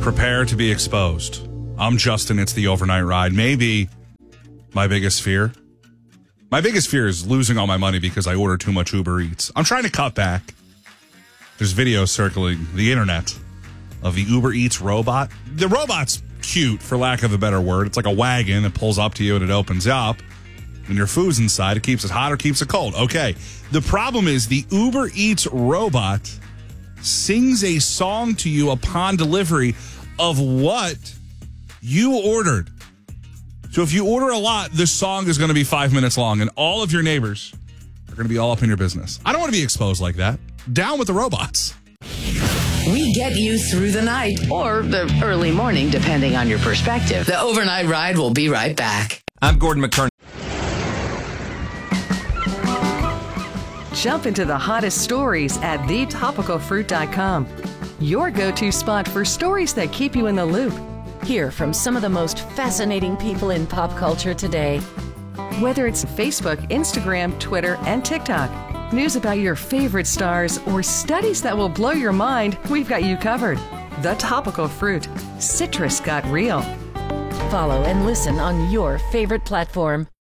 Prepare to be exposed. I'm Justin. It's the overnight ride. Maybe my biggest fear. My biggest fear is losing all my money because I order too much Uber Eats. I'm trying to cut back. There's videos circling the internet of the Uber Eats robot. The robot's cute, for lack of a better word. It's like a wagon that pulls up to you and it opens up. When your food's inside, it keeps it hot or keeps it cold. Okay. The problem is the Uber Eats robot sings a song to you upon delivery of what you ordered. So if you order a lot, this song is going to be 5 minutes long, and all of your neighbors are going to be all up in your business. I don't want to be exposed like that. Down with the robots. We get you through the night or the early morning, depending on your perspective. The overnight ride will be right back. I'm Gordon McKern. Jump into the hottest stories at thetopicalfruit.com. Your go-to spot for stories that keep you in the loop. Hear from some of the most fascinating people in pop culture today. Whether it's Facebook, Instagram, Twitter, and TikTok, news about your favorite stars, or studies that will blow your mind, we've got you covered. The Topical Fruit. Citrus got real. Follow and listen on your favorite platform.